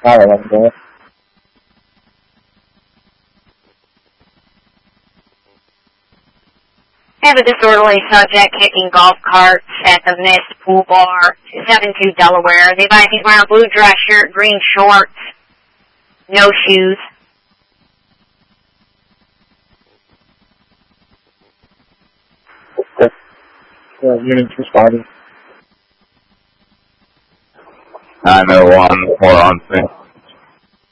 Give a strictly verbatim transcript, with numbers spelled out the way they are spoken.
I don't know. Have a disorderly subject kicking golf carts at the Mist Pool Bar, two seventy-two Delaware. They buy he's wearing a blue dress shirt, green shorts, no shoes. Okay. Uh, units responding. nine oh one, four on scene.